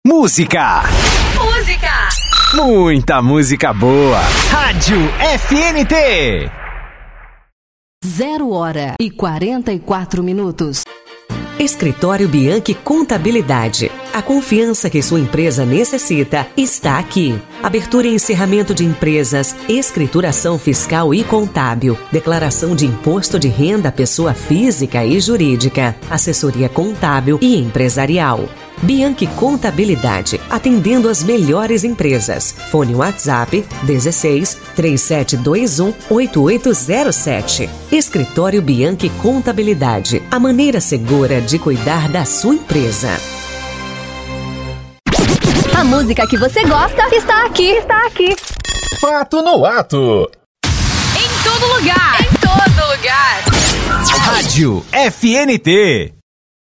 Música. Muita música boa. Rádio FNT. 0h44. Escritório Bianchi Contabilidade. A confiança que sua empresa necessita está aqui. Abertura e encerramento de empresas, escrituração fiscal e contábil, declaração de imposto de renda à pessoa física e jurídica, assessoria contábil e empresarial. Bianchi Contabilidade, atendendo as melhores empresas. Fone WhatsApp 16 3721 8807. Escritório Bianchi Contabilidade, a maneira segura de cuidar da sua empresa. A música que você gosta está aqui. Fato no ato. Em todo lugar. Rádio FNT.